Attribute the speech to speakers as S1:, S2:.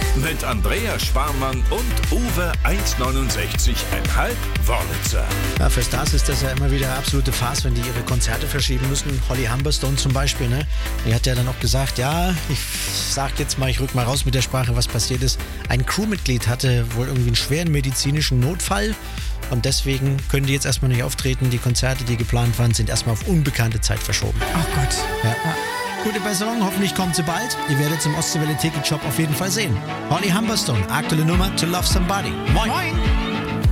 S1: Mit Andreas Sparmann und Uwe 1,69,5 Wörlitzer.
S2: Ja, für Stars ist das ja immer wieder absolute Farce, wenn die ihre Konzerte verschieben müssen. Holly Humberstone zum Beispiel, ne? Die hat ja dann auch gesagt, ja, ich rück mal raus mit der Sprache, was passiert ist. Ein Crewmitglied hatte wohl irgendwie einen schweren medizinischen Notfall und deswegen können die jetzt erstmal nicht auftreten. Die Konzerte, die geplant waren, sind erstmal auf unbekannte Zeit verschoben.
S3: Oh Gott.
S2: Ja. Gute Besserung, hoffentlich kommt sie bald. Ihr werdet es im Ostseewelle Ticketshop auf jeden Fall sehen. Holly Humberstone, aktuelle Nummer To Love Somebody. Moin!
S3: Moin.